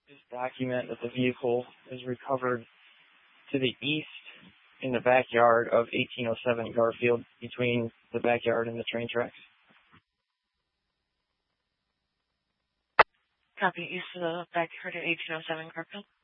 Just document that the vehicle is recovered to the east in the backyard of 1807 Garfield, between the backyard and the train tracks. Copy, east of the backyard at 1807 Garfield.